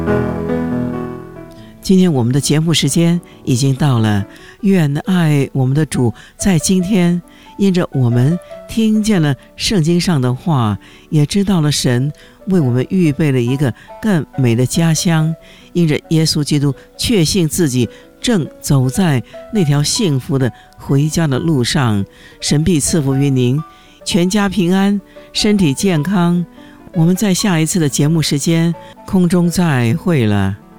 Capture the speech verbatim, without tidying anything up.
今天我们的节目时间已经到了，愿爱我们的主在今天因着我们听见了圣经上的话，也知道了神为我们预备了一个更美的家乡，因着耶稣基督确信自己正走在那条幸福的回家的路上，神必赐福于您，全家平安，身体健康。我们在下一次的节目时间空中再会了。